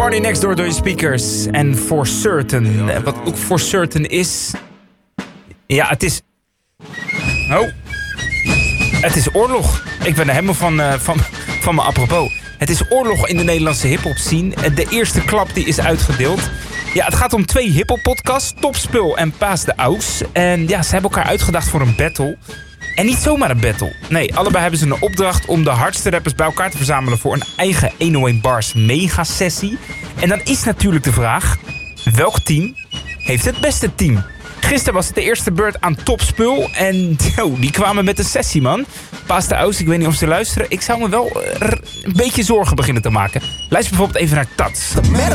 Party Next Door je speakers. En For Certain. Wat ook For Certain is... Ja, het is... Oh. Het is oorlog. Ik ben er helemaal van me apropos. Het is oorlog in de Nederlandse hiphop scene. De eerste klap die is uitgedeeld. Ja, het gaat om 2 hiphop podcasts. Topspul en Paas de Aus. En ja, ze hebben elkaar uitgedacht voor een battle. En niet zomaar een battle. Nee, allebei hebben ze een opdracht om de hardste rappers bij elkaar te verzamelen voor een eigen 101 Bars mega-sessie. En dan is natuurlijk de vraag, welk team heeft het beste team? Gisteren was het de eerste beurt aan Topspul en die kwamen met een sessie, man. Paas de Aus, ik weet niet of ze luisteren. Ik zou me wel een beetje zorgen beginnen te maken. Luister bijvoorbeeld even naar Tats.